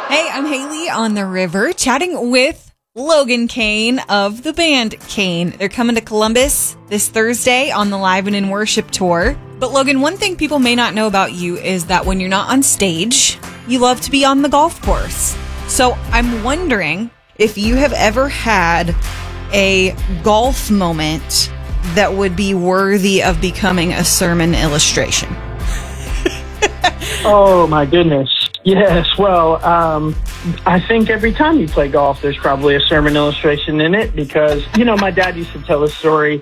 Hey, I'm Haley on the river, chatting with Logan Kane of the band Kane. They're coming to Columbus this Thursday on the Live and in Worship tour. But Logan, one thing people may not know about you is that when you're not on stage, you love to be on the golf course. So I'm wondering if you have ever had a golf moment that would be worthy of becoming a sermon illustration. Oh, my goodness. Yes. Well, I think every time you play golf, there's probably a sermon illustration in it because, my dad used to tell a story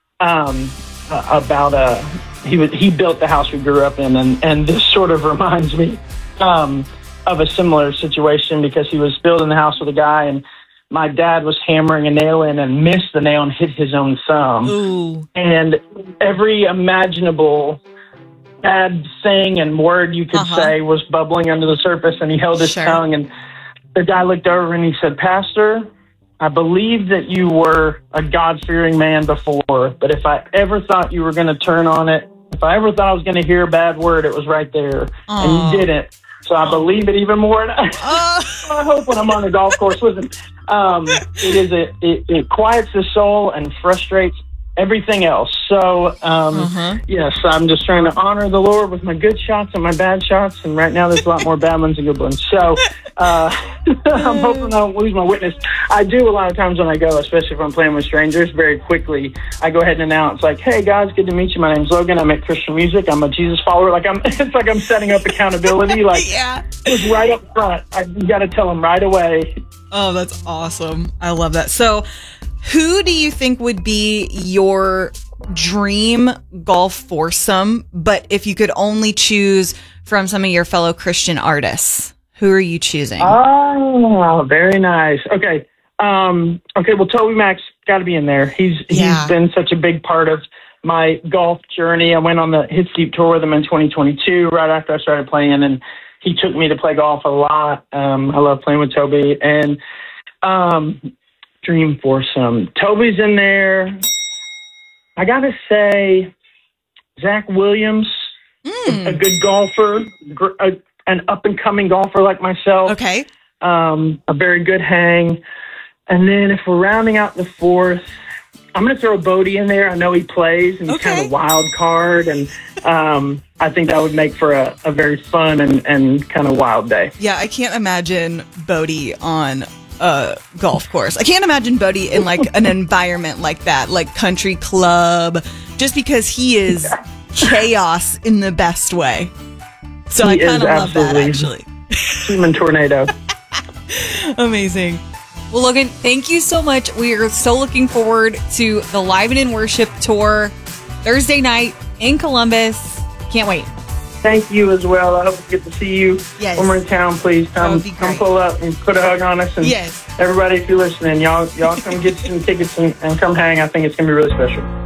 about he built the house we grew up in. And this sort of reminds me of a similar situation because he was building the house with a guy and my dad was hammering a nail in and missed the nail and hit his own thumb. Ooh. And every imaginable bad saying and word you could say was bubbling under the surface, and he held his tongue, and the guy looked over and he said, "Pastor, I believe that you were a God-fearing man before, but if I ever thought you were going to turn on it, if I ever thought I was going to hear a bad word, it was right there." And you didn't. So I believe it even more. And I hope when I'm on the golf course, listen, it quiets the soul and frustrates everything else. So, yes, I'm just trying to honor the Lord with my good shots and my bad shots. And right now there's a lot more bad ones than good ones. So, I'm hoping I don't lose my witness. I do a lot of times when I go, especially if I'm playing with strangers, very quickly, I go ahead and announce like, "Hey guys, good to meet you. My name's Logan. I make Christian music. I'm a Jesus follower." It's like I'm setting up accountability. Like, it's right up front. You got to tell them right away. Oh, that's awesome. I love that. So, who do you think would be your dream golf foursome? But if you could only choose from some of your fellow Christian artists, who are you choosing? Oh, very nice. Okay. Well, Toby Mac's got to be in there. He's been such a big part of my golf journey. I went on the Hit Steep tour with him in 2022, right after I started playing, and he took me to play golf a lot. I love playing with Toby. And dream foursome. Toby's in there. I gotta say, Zach Williams, a good golfer, an up-and-coming golfer like myself. Okay. A very good hang. And then if we're rounding out the fourth, I'm going to throw Bodie in there. I know he plays, and he's kind of a wild card. And I think that would make for a very fun and kind of wild day. Yeah, I can't imagine Bodie on a golf course. I can't imagine Bodie in like an environment like that, like country club, just because he is chaos in the best way. So I kind of love that, actually. Human tornado. Amazing. Well, Logan, thank you so much. We are so looking forward to the Live and in Worship tour Thursday night in Columbus. Can't wait. Thank you as well. I hope to get to see you when we're in town. Please come pull up and put a hug on us. And everybody, if you're listening, y'all come get some tickets and come hang. I think it's going to be really special.